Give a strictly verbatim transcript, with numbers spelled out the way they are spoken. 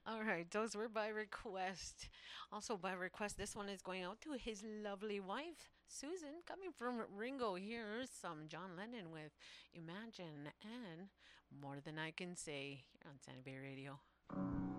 All right, those were by request. Also by request, this one is going out to his lovely wife, Susan, coming from Ringo. Here's some John Lennon with Imagine and More Than I Can Say here on Santa Bay Radio.